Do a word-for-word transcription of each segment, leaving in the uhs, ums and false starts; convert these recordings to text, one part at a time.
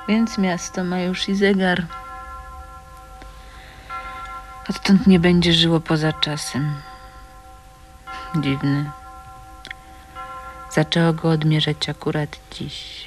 Więc miasto ma już i zegar. Odtąd nie będzie żyło poza czasem. Dziwny. Zaczęło go odmierzać akurat dziś.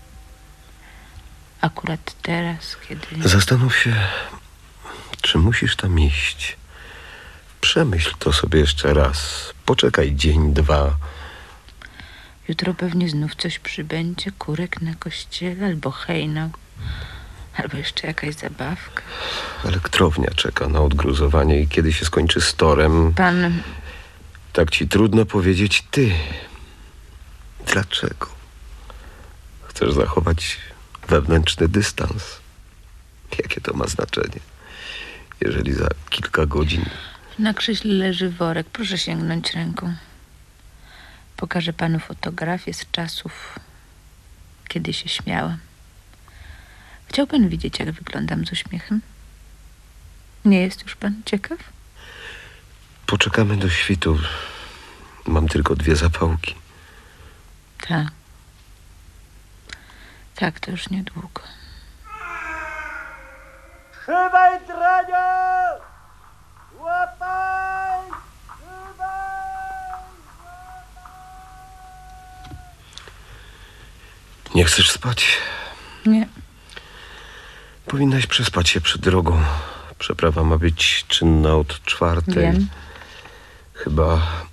Akurat teraz, kiedy... Zastanów się, czy musisz tam iść. Przemyśl to sobie jeszcze raz. Poczekaj dzień, dwa. Jutro pewnie znów coś przybędzie. Kurek na kościele, albo hejnał, albo jeszcze jakaś zabawka. Elektrownia czeka na odgruzowanie i kiedy się skończy z torem... Pan... Tak ci trudno powiedzieć ty. Dlaczego? Chcesz zachować wewnętrzny dystans. Jakie to ma znaczenie? Jeżeli za kilka godzin... Na krześle leży worek. Proszę sięgnąć ręką. Pokażę panu fotografię z czasów, kiedy się śmiałam. Chciał pan widzieć, jak wyglądam z uśmiechem? Nie jest już pan ciekaw? Poczekamy do świtu. Mam tylko dwie zapałki. Tak. Tak, to już niedługo. Trzymaj drania! Łapaj! Trzymaj! Nie chcesz spać? Nie. Powinnaś przespać się przed drogą. Przeprawa ma być czynna od czwartej. Wiem. Chyba